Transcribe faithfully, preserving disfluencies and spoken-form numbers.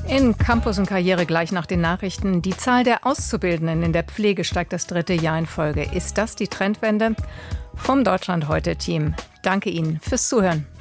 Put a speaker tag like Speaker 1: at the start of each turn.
Speaker 1: In Campus und Karriere gleich nach den Nachrichten. Die Zahl der Auszubildenden in der Pflege steigt das dritte Jahr in Folge. Ist das die Trendwende? Vom Deutschland heute Team. Danke Ihnen fürs Zuhören.